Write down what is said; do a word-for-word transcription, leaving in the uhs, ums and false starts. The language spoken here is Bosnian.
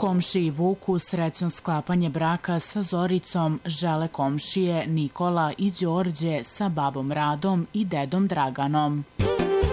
Komšiji Vuku srećno sklapanje braka sa Zoricom žele komšije Nikola i Đorđe sa babom Radom i dedom Draganom.